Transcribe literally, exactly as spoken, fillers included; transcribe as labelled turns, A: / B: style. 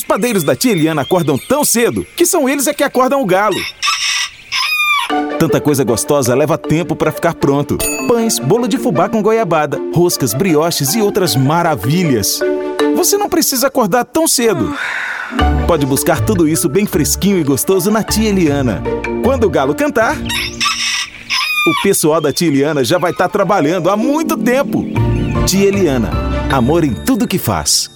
A: padeiros da tia Eliana acordam tão cedo que são eles é que acordam o galo. Tanta coisa gostosa leva tempo para ficar pronto. Pães, bolo de fubá com goiabada, roscas, brioches e outras maravilhas. Você não precisa acordar tão cedo. Pode buscar tudo isso bem fresquinho e gostoso na tia Eliana. Quando o galo cantar, o pessoal da tia Eliana já vai estar trabalhando há muito tempo. Tia Eliana, amor em tudo que faz.